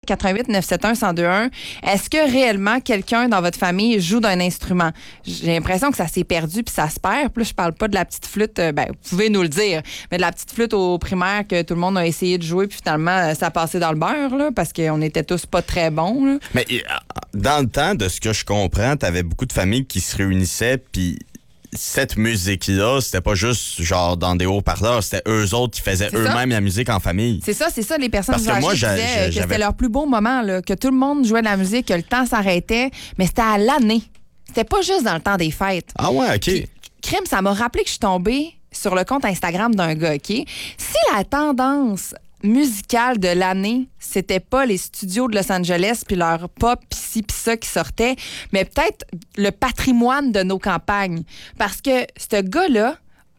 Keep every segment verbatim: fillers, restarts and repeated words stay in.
quatre un huit neuf sept un un zéro deux un. Est-ce que réellement quelqu'un dans votre famille joue d'un instrument? J'ai l'impression que ça s'est perdu puis ça se perd. Puis là, je parle pas de la petite flûte, ben, vous pouvez nous le dire, mais de la petite flûte au primaire que tout le monde a essayé de jouer puis finalement, ça a passé dans le beurre, là, parce qu'on était tous pas très bons. Là. Mais dans le temps, de ce que je comprends, t'avais beaucoup de familles qui se réunissaient puis cette musique-là, c'était pas juste genre dans des haut-parleurs, c'était eux autres qui faisaient c'est eux-mêmes ça? La musique en famille. C'est ça, c'est ça, les personnes Parce que âgées moi, disaient j'avais... que c'était leur plus beau moment, là, que tout le monde jouait de la musique, que le temps s'arrêtait, mais c'était à l'année. C'était pas juste dans le temps des fêtes. Ah ouais, OK. Puis, crime, ça m'a rappelé que je suis tombée sur le compte Instagram d'un gars, OK? Si la tendance musicale de l'année, c'était pas les studios de Los Angeles puis leur pop pis ci pis ça qui sortait, mais peut-être le patrimoine de nos campagnes. Parce que ce gars-là,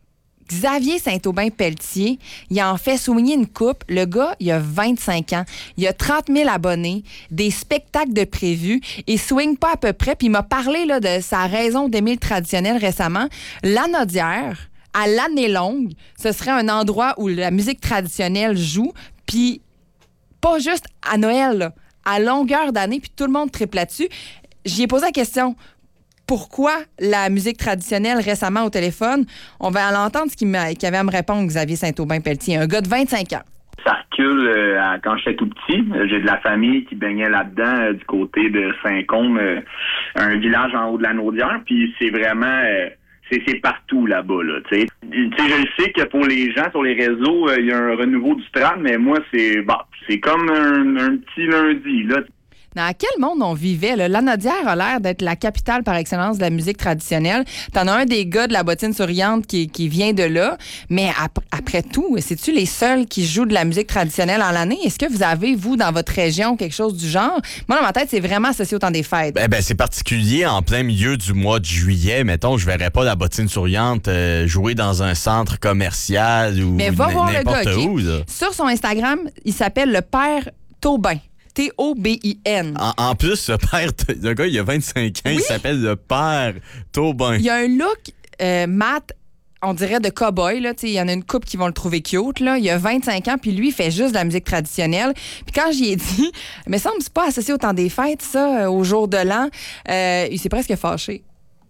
Xavier Saint-Aubin-Pelletier, il en fait souligner une coupe. Le gars, il a vingt-cinq ans. Il a trente mille abonnés, des spectacles de prévus. Il swing pas à peu près. Puis il m'a parlé là, de sa raison d'aimer le traditionnel récemment. Lanaudière, à l'année longue, ce serait un endroit où la musique traditionnelle joue. Puis pas juste à Noël, là, à longueur d'année. Puis tout le monde triple là-dessus. J'y ai posé la question. Pourquoi la musique traditionnelle récemment au téléphone? On va l'entendre ce qu'il, qu'il avait à me répondre, Xavier Saint-Aubin-Pelletier, un gars de vingt-cinq ans. Ça recule euh, quand j'étais tout petit. J'ai de la famille qui baignait là-dedans euh, du côté de Saint-Côme, euh, un village en haut de la Naudière. Puis c'est vraiment... Euh, c'est, c'est partout là-bas. Là, t'sais. T'sais, je sais que pour les gens sur les réseaux, il euh, y a un renouveau du tram, mais moi, c'est bon, c'est comme un, un petit lundi, là. Dans quel monde on vivait? Là? Lanaudière a l'air d'être la capitale par excellence de la musique traditionnelle. T'en as un des gars de la bottine souriante qui, qui vient de là. Mais ap- après tout, c'est-tu les seuls qui jouent de la musique traditionnelle en l'année? Est-ce que vous avez, vous, dans votre région, quelque chose du genre? Moi, dans ma tête, c'est vraiment associé au temps des fêtes. Ben, ben c'est particulier en plein milieu du mois de juillet. Mettons, je verrais pas la bottine souriante euh, jouer dans un centre commercial ou Mais va n- voir n'importe le gars, où. Okay? Sur son Instagram, il s'appelle le Père Taubin. T O B I N. En, en plus, le père, le gars, il a vingt-cinq ans, oui? Il s'appelle le Père Taubin. Il a un look euh, mat, on dirait de cow-boy. Il y en a une couple qui vont le trouver cute. Là. Il a vingt-cinq ans, puis lui, il fait juste de la musique traditionnelle. Puis quand j'y ai dit, mais ça me semble c'est pas associé au temps des fêtes, ça, au jour de l'an, euh, il s'est presque fâché.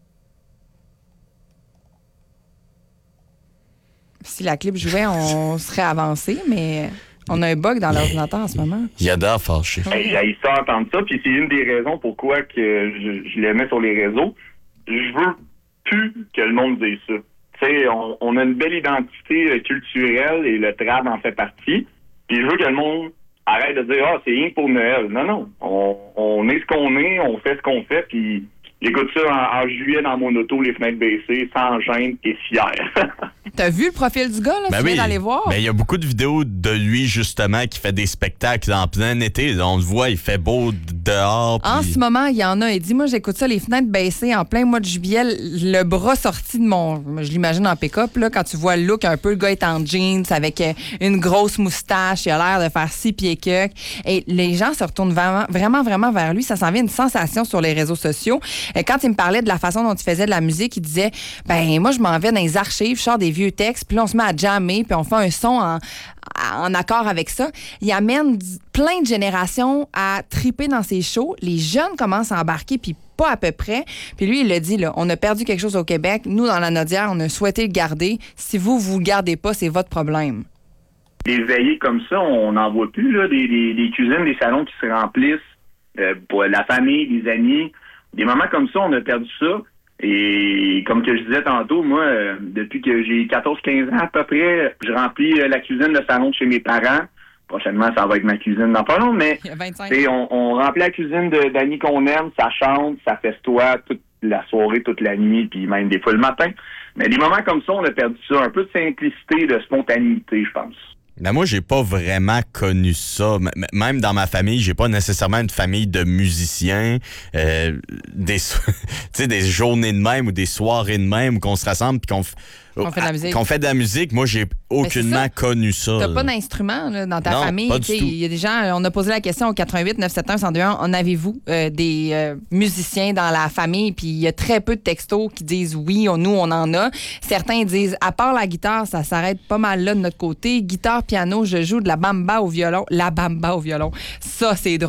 Si la clip jouait, on serait avancé, mais... On a un bug dans l'ordinateur en ce moment. Il adore fâcher. Hey, j'ai ça entendre ça, puis c'est une des raisons pourquoi que je, je le mets sur les réseaux. Je veux plus que le monde dise ça. Tu sais, on, on a une belle identité culturelle et le trad en fait partie. Puis je veux que le monde arrête de dire « Ah, c'est rien pour Noël ». Non, non. On, on est ce qu'on est, on fait ce qu'on fait, puis j'écoute ça en, en juillet dans mon auto, les fenêtres baissées, sans gêne et fier. T'as vu le profil du gars, là? Ben tu oui. viens d'aller voir? Ben, il y a beaucoup de vidéos de lui, justement, qui fait des spectacles en plein été. On le voit, il fait beau dehors. Pis... En ce moment, il y en a. Il dit, moi, j'écoute ça, les fenêtres baissées, en plein mois de juillet, le bras sorti de mon... Je l'imagine en pick-up, là, quand tu vois le look un peu, le gars est en jeans, avec une grosse moustache, il a l'air de faire six pieds que. Et les gens se retournent vraiment, vraiment, vraiment vers lui. Ça s'en vient une sensation sur les réseaux sociaux. Et quand il me parlait de la façon dont il faisait de la musique, il disait, ben moi, je m'en vais dans les archives, je sors des vieux textes, puis là, on se met à jammer, puis on fait un son en, en accord avec ça. Il amène plein de générations à triper dans ses shows. Les jeunes commencent à embarquer, puis pas à peu près. Puis lui, il le dit, là, on a perdu quelque chose au Québec. Nous, dans la Naudière, on a souhaité le garder. Si vous, vous le gardez pas, c'est votre problème. Des veillées comme ça, on n'en voit plus, là, des, des, des cuisines, des salons qui se remplissent euh, pour la famille, des amis. Des moments comme ça, on a perdu ça. Et comme que je disais tantôt, moi, euh, depuis que j'ai quatorze quinze ans à peu près, je remplis euh, la cuisine, le salon de chez mes parents. Prochainement, ça va être ma cuisine dans pas long, mais on, on remplit la cuisine de, d'amis qu'on aime, ça chante, ça festoie toute la soirée, toute la nuit, puis même des fois le matin. Mais des moments comme ça, on a perdu ça. Un peu de simplicité, de spontanéité, je pense. Ben moi, j'ai pas vraiment connu ça. M- même dans ma famille, j'ai pas nécessairement une famille de musiciens. Euh, des, tu sais, des journées de même ou des soirées de même où qu'on se rassemble puis qu'on, f- qu'on fait de la musique. Qu'on fait de la musique. Moi, j'ai aucunement connu ça. T'as pas d'instrument là, dans ta non, famille. Il y a des gens, on a posé la question au quatre un huit neuf sept un un zéro deux un, en avez-vous euh, des euh, musiciens dans la famille? Puis il y a très peu de textos qui disent oui, on, nous, on en a. Certains disent, à part la guitare, ça s'arrête pas mal là de notre côté. Guitare, piano, je joue de la bamba au violon. La bamba au violon. Ça, c'est drôle.